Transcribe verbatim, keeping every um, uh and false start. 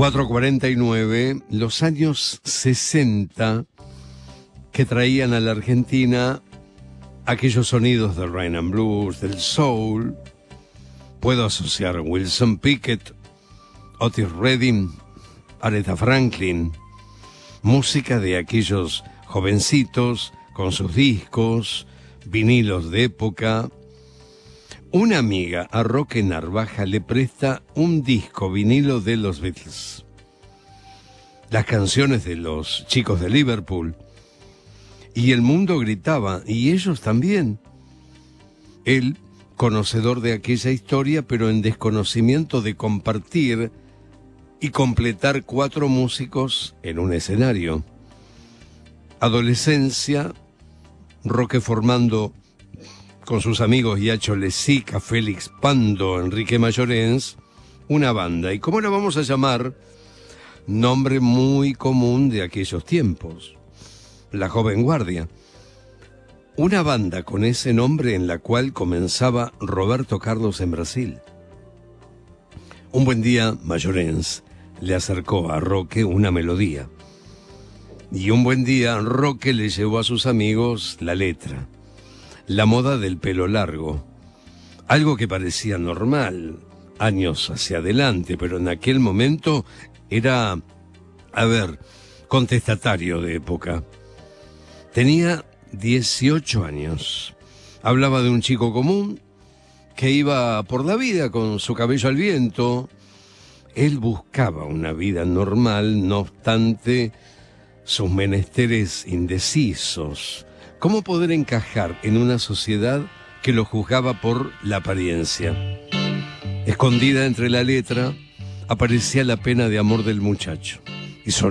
cuatro cuarenta y nueve, los años sesenta que traían a la Argentina aquellos sonidos del Rhythm and Blues, del soul. Puedo asociar a Wilson Pickett, Otis Redding, Aretha Franklin, música de aquellos jovencitos con sus discos, vinilos de época. Una amiga a Roque Narvaja le presta un disco vinilo de los Beatles. Las canciones de los chicos de Liverpool. Y el mundo gritaba, y ellos también. Él, conocedor de aquella historia, pero en desconocimiento de compartir y completar cuatro músicos en un escenario. Adolescencia, Roque formando con sus amigos Yacho Lezica, Félix Pando, Enrique Mayorens, una banda. ¿Y cómo la vamos a llamar? Nombre muy común de aquellos tiempos: La Joven Guardia. Una banda con ese nombre en la cual comenzaba Roberto Carlos en Brasil. Un buen día, Mayorens le acercó a Roque una melodía. Y un buen día, Roque le llevó a sus amigos la letra. La moda del pelo largo. Algo que parecía normal años hacia adelante, pero en aquel momento era, a ver, contestatario de época. Tenía dieciocho años. Hablaba de un chico común que iba por la vida con su cabello al viento. Él buscaba una vida normal, no obstante sus menesteres indecisos. ¿Cómo poder encajar en una sociedad que lo juzgaba por la apariencia? Escondida entre la letra aparecía la pena de amor del muchacho. Y son